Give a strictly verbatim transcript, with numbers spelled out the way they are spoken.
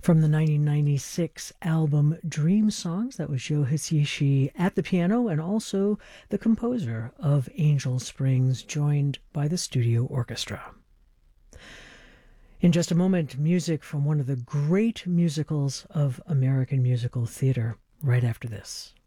From the nineteen ninety-six album Dream Songs, that was Joe Hisaishi at the piano and also the composer of Angel Springs, joined by the studio orchestra. In just a moment, music from one of the great musicals of American musical theater, right after this.